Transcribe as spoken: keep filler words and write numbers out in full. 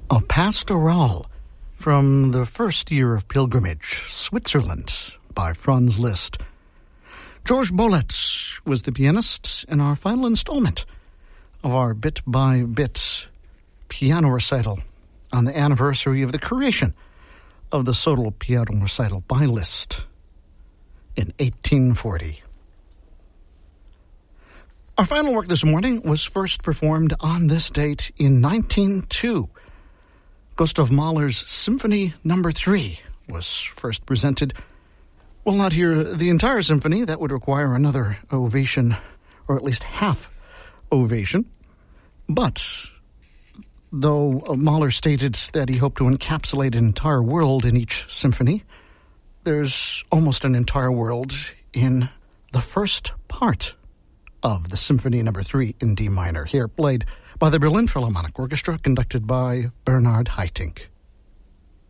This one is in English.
A Pastoral from the First Year of Pilgrimage, Switzerland, by Franz Liszt. George Bolet was the pianist in our final installment of our bit-by-bit piano recital on the anniversary of the creation of the Sodal Piano Recital by Liszt in eighteen forty. Our final work this morning was first performed on this date in nineteen oh two. Gustav Mahler's Symphony Number Three was first presented. We'll not hear the entire symphony. That would require another ovation, or at least half ovation. But though Mahler stated that he hoped to encapsulate an entire world in each symphony, there's almost an entire world in the first part of the Symphony Number Three in D minor, here played by the Berlin Philharmonic Orchestra, conducted by Bernhard Haitink.